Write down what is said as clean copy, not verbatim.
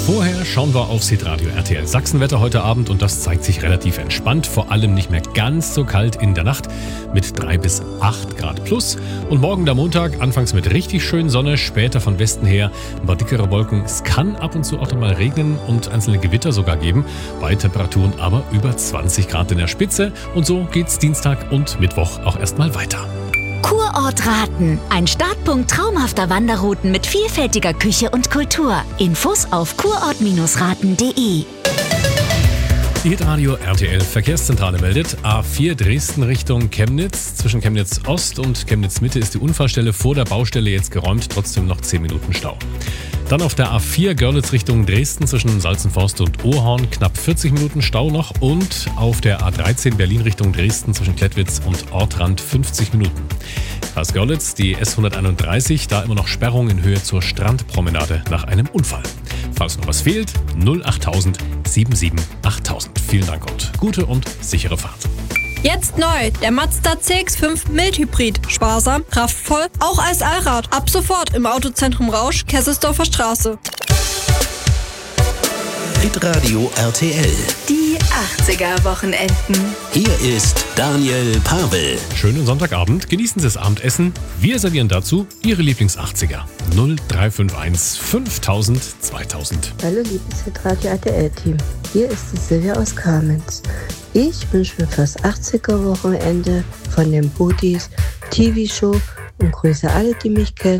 Vorher schauen wir aufs Hitradio RTL Sachsenwetter heute Abend und das zeigt sich relativ entspannt, vor allem nicht mehr ganz so kalt in der Nacht mit 3 bis 8 Grad plus. Und morgen der Montag, anfangs mit richtig schön Sonne, später von Westen her ein paar dickere Wolken. Es kann ab und zu auch mal regnen und einzelne Gewitter sogar geben, bei Temperaturen aber über 20 Grad in der Spitze. Und so geht's Dienstag und Mittwoch auch erstmal weiter. Kurort Raten. Ein Startpunkt traumhafter Wanderrouten mit vielfältiger Küche und Kultur. Infos auf kurort-raten.de. Die Hitradio RTL Verkehrszentrale meldet, A4 Dresden Richtung Chemnitz. Zwischen Chemnitz Ost und Chemnitz Mitte ist die Unfallstelle vor der Baustelle jetzt geräumt, trotzdem noch 10 Minuten Stau. Dann auf der A4 Görlitz Richtung Dresden zwischen Salzenforst und Ohrhorn knapp 40 Minuten Stau noch und auf der A13 Berlin Richtung Dresden zwischen Klettwitz und Ortrand 50 Minuten. Aus Görlitz die S131, da immer noch Sperrung in Höhe zur Strandpromenade nach einem Unfall. Falls noch was fehlt, 08000 77 8000. Vielen Dank und gute und sichere Fahrt. Jetzt neu, der Mazda CX-5 Mild-Hybrid. Sparsam, kraftvoll, auch als Allrad. Ab sofort im Autozentrum Rausch, Kesselsdorfer Straße. Hitradio RTL. Die 80er-Wochenenden. Hier ist Daniel Pavel. Schönen Sonntagabend, genießen Sie das Abendessen. Wir servieren dazu Ihre Lieblings-80er. 0351 5000 2000. Hallo liebes Hitradio RTL-Team. Hier ist die Silvia aus Kamenz. Ich wünsche mir fürs 80er-Wochenende von den Buddies TV-Show und grüße alle, die mich kennen.